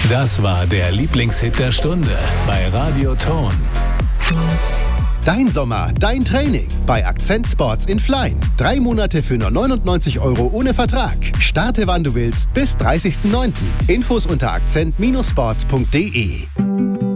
Das war der Lieblingshit der Stunde bei Radio Ton. Dein Sommer, dein Training bei Akzent Sports in Flein. 3 Monate für nur 99 € ohne Vertrag. Starte wann du willst bis 30.09. Infos unter akzent-sports.de.